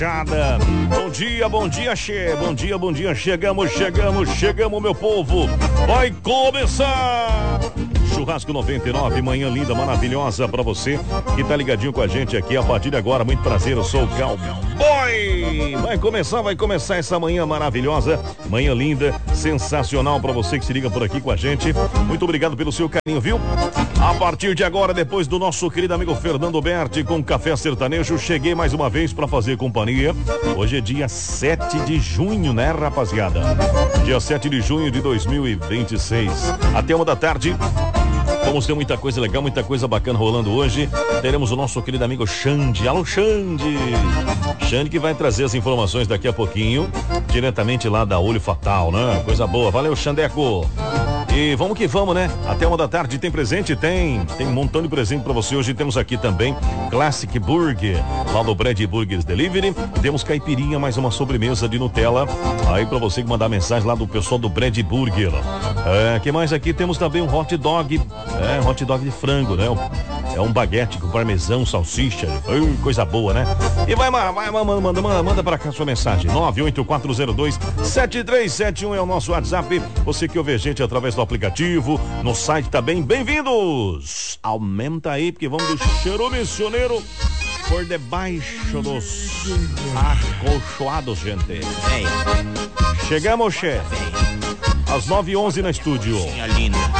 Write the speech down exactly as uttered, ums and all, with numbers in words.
Bom dia, bom dia, Che. Bom dia, bom dia. Chegamos, chegamos, chegamos, meu povo. Vai começar! Churrasco noventa e nove, manhã linda, maravilhosa pra você que tá ligadinho com a gente aqui a partir de agora. Muito prazer, eu sou o Cowboy. Vai começar, vai começar essa manhã maravilhosa, manhã linda, sensacional pra você que se liga por aqui com a gente. Muito obrigado pelo seu carinho, viu? A partir de agora, depois do nosso querido amigo Fernando Berti com Café Sertanejo, cheguei mais uma vez pra fazer companhia. Hoje é dia sete de junho, né, rapaziada? Dia sete de junho de dois mil e vinte e seis. Até uma da tarde. Vamos ter muita coisa legal, muita coisa bacana rolando hoje. Teremos o nosso querido amigo Xande. Alô, Xande! Xande que vai trazer as informações daqui a pouquinho, diretamente lá da Olho Fatal, né? Coisa boa. Valeu, Xandeco! E vamos que vamos, né? Até uma da tarde tem presente? Tem. Tem um montão de presente pra você. Hoje temos aqui também Classic Burger, lá do Bread Burgers Delivery. Temos caipirinha, mais uma sobremesa de Nutella. Aí pra você que mandar mensagem lá do pessoal do Bread Burger. É, que mais aqui? Temos também um hot dog. É, hot dog de frango, né? É um baguete com parmesão, salsicha. Ui, coisa boa, né? E vai, vai, vai manda, manda, manda pra cá sua mensagem. nove oito quatro zero dois sete três sete um é o nosso WhatsApp. Você que ouve a gente através do aplicativo, no site também. Bem-vindos! Aumenta aí, porque vamos deixar o missioneiro por debaixo dos acolchoados, gente. Chegamos, chefe. Às nove e onze na estúdio. Linda.